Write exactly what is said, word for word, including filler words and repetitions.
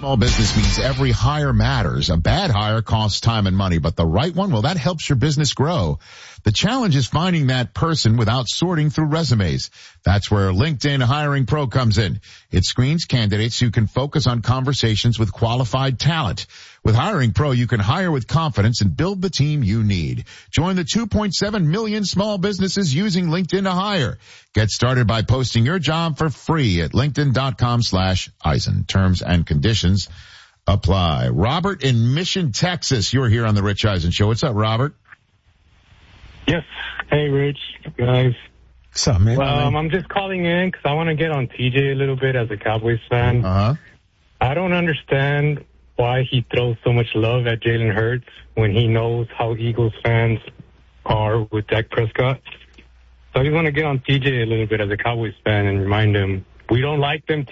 Small business means every hire matters. A bad hire costs time and money, but the right one, well, that helps your business grow. The challenge is finding that person without sorting through resumes. That's where LinkedIn Hiring Pro comes in. It screens candidates who can focus on conversations with qualified talent. With Hiring Pro, you can hire with confidence and build the team you need. Join the two point seven million small businesses using LinkedIn to hire. Get started by posting your job for free at linkedin.com slash Eisen. Terms and conditions apply. Robert in Mission, Texas. You're here on the Rich Eisen Show. What's up, Robert? Yes. Hey, Rich, guys. What's up, man? Well, um, I'm just calling in because I want to get on T J a little bit as a Cowboys fan. Uh-huh. I don't understand why he throws so much love at Jalen Hurts when he knows how Eagles fans are with Dak Prescott. So I just want to get on T J a little bit as a Cowboys fan and remind him we don't like them